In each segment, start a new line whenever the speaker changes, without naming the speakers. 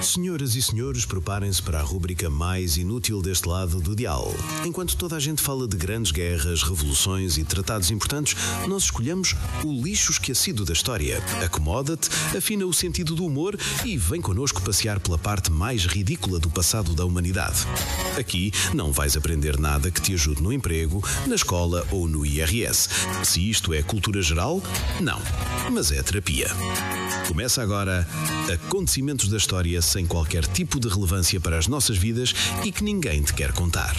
Senhoras e senhores, preparem-se para a rúbrica mais inútil deste lado do dial. Enquanto toda a gente fala de grandes guerras, revoluções e tratados importantes, nós escolhemos o lixo esquecido da história. Acomoda-te, afina o sentido do humor e vem connosco passear pela parte mais ridícula do passado da humanidade. Aqui não vais aprender nada que te ajude no emprego, na escola ou no IRS. Se isto é cultura geral, não, mas é terapia. Começa agora Acontecimentos da História sem qualquer tipo de relevância para as nossas vidas e que ninguém te quer contar.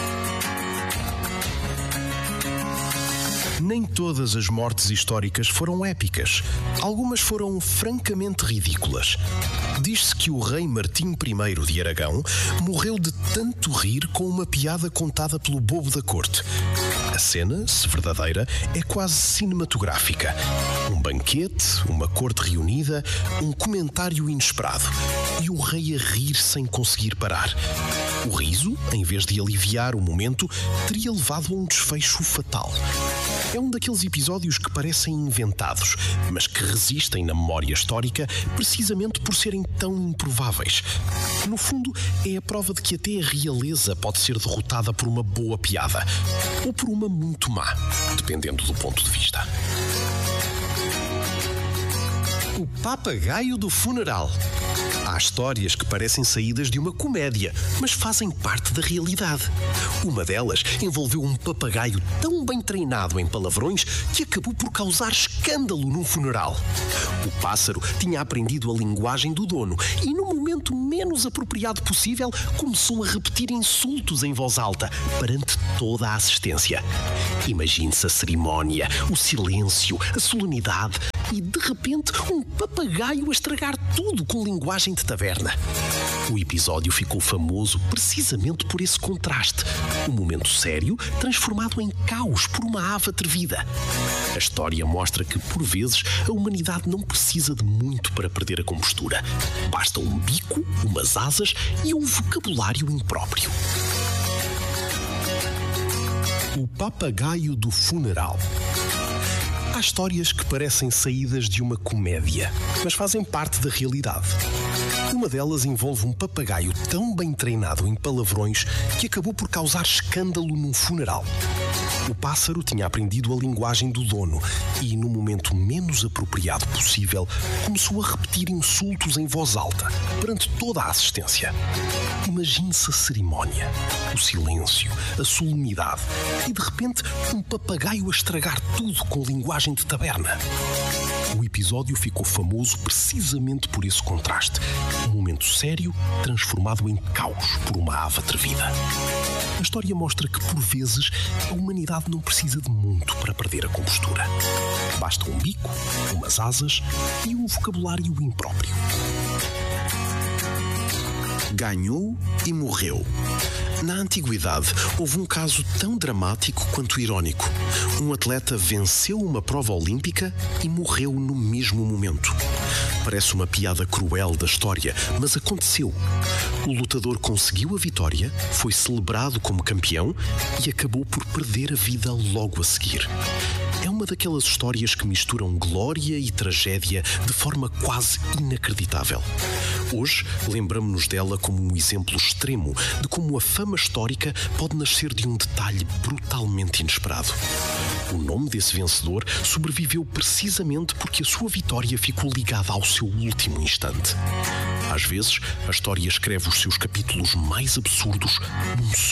Nem todas as mortes históricas foram épicas. Algumas foram francamente ridículas. Diz-se que o rei Martim I de Aragão morreu de tanto rir com uma piada contada pelo bobo da corte. A cena, se verdadeira, é quase cinematográfica. Um banquete, uma corte reunida, um comentário inesperado e o rei a rir sem conseguir parar. O riso, em vez de aliviar o momento, teria levado a um desfecho fatal. É um daqueles episódios que parecem inventados, mas que resistem na memória histórica precisamente por serem tão improváveis. No fundo, é a prova de que até a realeza pode ser derrotada por uma boa piada, ou por uma muito má, dependendo do ponto de vista. O papagaio do funeral. Há histórias que parecem saídas de uma comédia, mas fazem parte da realidade. Uma delas envolveu um papagaio tão bem treinado em palavrões que acabou por causar escândalo num funeral. O pássaro tinha aprendido a linguagem do dono e, no momento menos apropriado possível, começou a repetir insultos em voz alta perante toda a assistência. Imagine-se a cerimónia, o silêncio, a solenidade e, de repente, um papagaio a estragar tudo com linguagem de taverna. O episódio ficou famoso precisamente por esse contraste. Um momento sério transformado em caos por uma ave atrevida. A história mostra que, por vezes, a humanidade não precisa de muito para perder a compostura. Basta um bico, umas asas e um vocabulário impróprio. O papagaio do funeral. Há histórias que parecem saídas de uma comédia, mas fazem parte da realidade. Uma delas envolve um papagaio tão bem treinado em palavrões que acabou por causar escândalo num funeral. O pássaro tinha aprendido a linguagem do dono e, no momento menos apropriado possível, começou a repetir insultos em voz alta, perante toda a assistência. Imagine-se a cerimónia, o silêncio, a solenidade e, de repente, um papagaio a estragar tudo com linguagem de taberna. O episódio ficou famoso precisamente por esse contraste. Um momento sério transformado em caos por uma ave atrevida. A história mostra que, por vezes, a humanidade não precisa de muito para perder a compostura. Basta um bico, umas asas e um vocabulário impróprio.
Ganhou e morreu. Na antiguidade, houve um caso tão dramático quanto irónico. Um atleta venceu uma prova olímpica e morreu no mesmo momento. Parece uma piada cruel da história, mas aconteceu. O lutador conseguiu a vitória, foi celebrado como campeão e acabou por perder a vida logo a seguir. É uma daquelas histórias que misturam glória e tragédia de forma quase inacreditável. Hoje, lembramos-nos dela como um exemplo extremo de como a fama histórica pode nascer de um detalhe brutalmente inesperado. O nome desse vencedor sobreviveu precisamente porque a sua vitória ficou ligada ao seu último instante. Às vezes, a história escreve os seus capítulos mais absurdos num